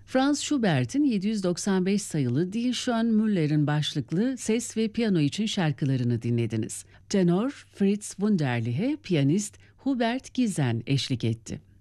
Franz Schubert'in 795 sayılı Die Schön Müller'in başlıklı ses ve piyano için şarkılarını dinlediniz. Tenor Fritz Wunderliche, piyanist Hubert Giesen eşlik etti.